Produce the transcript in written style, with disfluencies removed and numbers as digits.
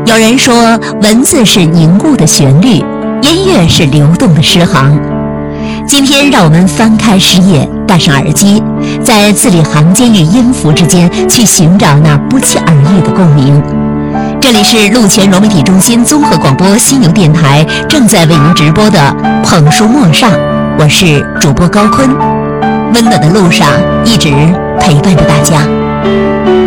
有人说，文字是凝固的旋律，音乐是流动的诗行。今天，让我们翻开诗页，戴上耳机，在字里行间与音符之间去寻找那不期而遇的共鸣。这里是路前融媒体中心综合广播犀牛电台正在为您直播的捧书陌上，我是主播高坤，温暖的路上一直陪伴着大家。